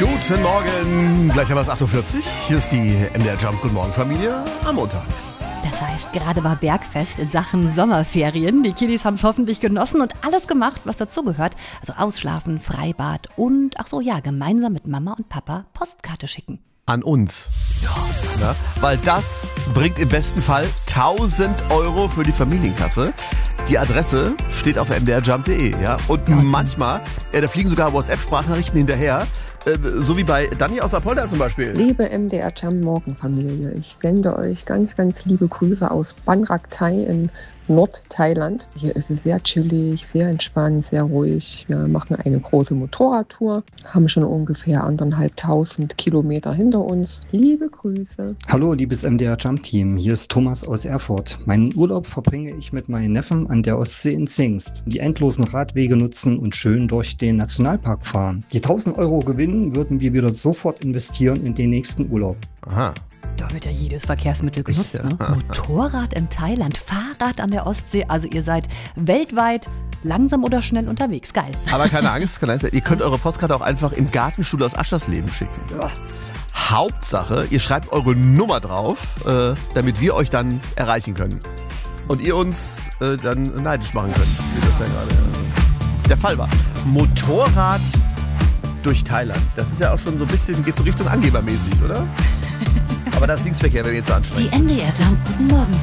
Guten Morgen, gleich haben wir es 8.40 Uhr. Hier ist die MDR Jump Guten Morgen Familie am Montag. Das heißt, gerade war Bergfest in Sachen Sommerferien. Die Kiddies haben es hoffentlich genossen und alles gemacht, was dazugehört. Also ausschlafen, Freibad und, gemeinsam mit Mama und Papa Postkarte schicken. An uns. Ja, weil das bringt im besten Fall 1.000 Euro für die Familienkasse. Die Adresse steht auf mdrjump.de. Ja? Und manchmal, da fliegen sogar WhatsApp-Sprachnachrichten hinterher. So wie bei Dani aus Apolda zum Beispiel. Liebe MDR Jump Morgenfamilie, ich sende euch ganz, ganz liebe Grüße aus Ban Rak Thai in Nordthailand. Hier ist es sehr chillig, sehr entspannt, sehr ruhig. Wir machen eine große Motorradtour, haben schon ungefähr 1.500 Kilometer hinter uns. Liebe Grüße. Hallo, liebes MDR Jump Team, hier ist Thomas aus Erfurt. Meinen Urlaub verbringe ich mit meinen Neffen an der Ostsee in Zingst. Die endlosen Radwege nutzen und schön durch den Nationalpark fahren. Die 1.000 Euro Gewinn würden wir wieder sofort investieren in den nächsten Urlaub. Aha. Da wird ja jedes Verkehrsmittel genutzt. Ne? Motorrad in Thailand, Fahrrad an der Ostsee. Also ihr seid weltweit langsam oder schnell unterwegs. Geil. Aber keine Angst, ihr könnt eure Postkarte auch einfach im Gartenstuhl aus Aschersleben schicken. Ja. Hauptsache, ihr schreibt eure Nummer drauf, damit wir euch dann erreichen können. Und ihr uns dann neidisch machen könnt, wie das ja gerade der Fall war. Motorrad durch Thailand. Das ist ja auch schon so ein bisschen, geht so Richtung Angebermäßig, oder? Aber das ist Linksverkehr, wenn wir jetzt so anstrengen. Die MDR Jump Guten Morgen